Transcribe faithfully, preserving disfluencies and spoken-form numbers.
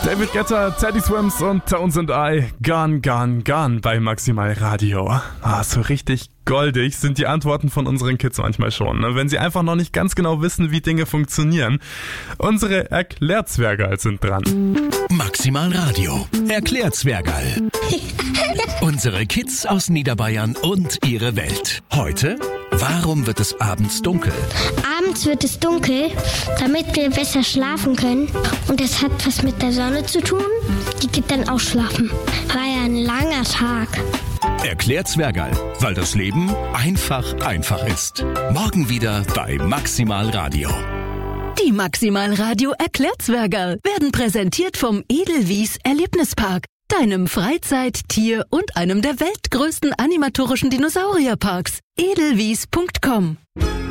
David Guetta, Teddy Swims und Townsend I. Gone, gone, gone bei Maximal Radio. Ah, so richtig goldig sind die Antworten von unseren Kids manchmal schon, ne? Wenn sie einfach noch nicht ganz genau wissen, wie Dinge funktionieren. Unsere Erklärzwergerl sind dran. Maximal Radio. Erklärzwergerl. Unsere Kids aus Niederbayern und ihre Welt. Heute, warum wird es abends dunkel? Abends wird es dunkel, damit wir besser schlafen können. Und das hat was mit der Sonne zu tun. Die geht dann auch schlafen. War ja ein langer Tag. Erklärzwergerl, weil das Leben einfach einfach ist. Morgen wieder bei Maximal Radio. Die Maximal Radio Erklärzwergerl werden präsentiert vom Edelwies Erlebnispark, deinem Freizeit-, Tier- und einem der weltgrößten animatorischen Dinosaurierparks. edelwies punkt com